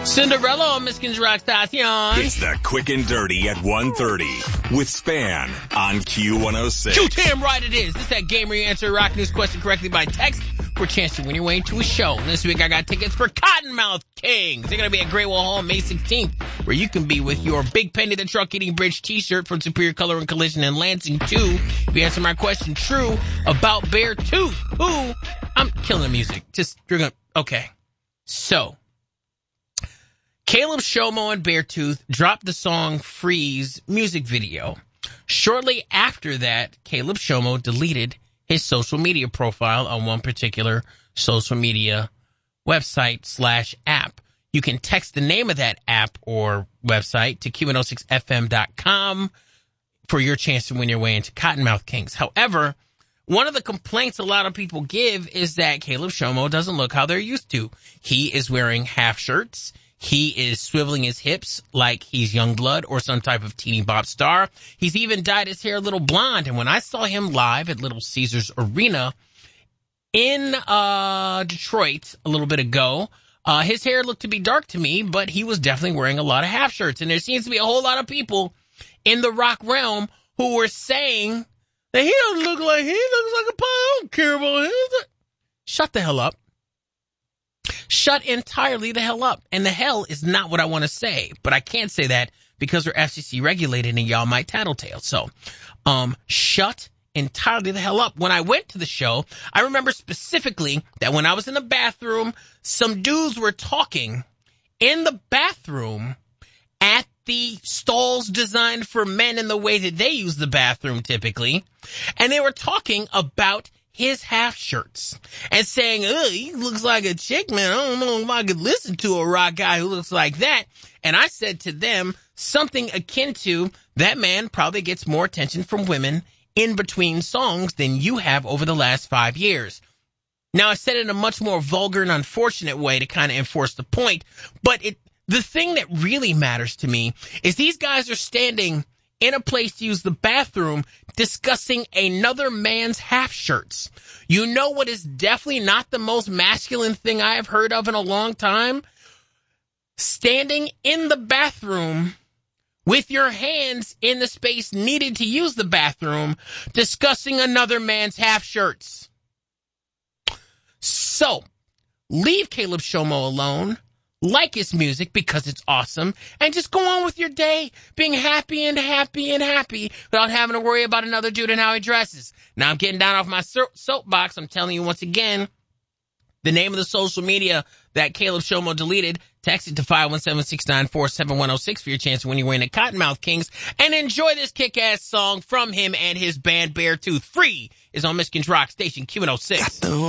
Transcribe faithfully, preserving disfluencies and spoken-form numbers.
Cinderella on Miskins Rock Station. It's the Quick and Dirty at one thirty with Span on Q one oh six. Q-Tam right it is. This is that game where you answer a rock news question correctly by text for a chance to win your way to a show. And this week I got tickets for Cottonmouth Kings. They're going to be at Great Wall Hall May sixteenth, where you can be with your Big Penny the Truck Eating Bridge t-shirt from Superior Color and Collision in Lansing, too. If you answer my question true about Beartooth, who... I'm killing the music. Just, you're going to... Okay. So... Caleb Shomo and Beartooth dropped the song Freeze music video. Shortly after that, Caleb Shomo deleted his social media profile on one particular social media website slash app. You can text the name of that app or website to Q one oh six F M dot com for your chance to win your way into Cottonmouth Kings. However, one of the complaints a lot of people give is that Caleb Shomo doesn't look how they're used to. He is wearing half shirts. He is swiveling his hips like he's Youngblood or some type of teeny bop star. He's even dyed his hair a little blonde. And when I saw him live at Little Caesars Arena in uh Detroit a little bit ago, uh his hair looked to be dark to me, but he was definitely wearing a lot of half shirts. And there seems to be a whole lot of people in the rock realm who were saying that he doesn't look like, he looks like a punk. I don't care about him. Shut the hell up. Shut entirely the hell up. And the hell is not what I want to say. But I can't say that because we're F C C regulated and y'all might tattletale. So, um, shut entirely the hell up. When I went to the show, I remember specifically that when I was in the bathroom, some dudes were talking in the bathroom at the stalls designed for men in the way that they use the bathroom typically. And they were talking about his half shirts and saying, ugh, he looks like a chick, man. I don't know if I could listen to a rock guy who looks like that. And I said to them something akin to, that man probably gets more attention from women in between songs than you have over the last five years. Now, I said it in a much more vulgar and unfortunate way to kind of enforce the point, but it, the thing that really matters to me is these guys are standing in a place to use the bathroom discussing another man's half shirts. You know what is definitely not the most masculine thing I have heard of in a long time? Standing in the bathroom with your hands in the space needed to use the bathroom discussing another man's half shirts. So, leave Caleb Shomo alone. Like his music because it's awesome, and just go on with your day being happy and happy and happy without having to worry about another dude and how he dresses. Now I'm getting down off my soapbox. I'm telling you once again, the name of the social media that Caleb Shomo deleted, text it to five one seven, six nine four, seven one zero six for your chance to win your way into Cottonmouth Kings, and enjoy this kick-ass song from him and his band Beartooth. Free is on Miskins Rock Station Q one oh six.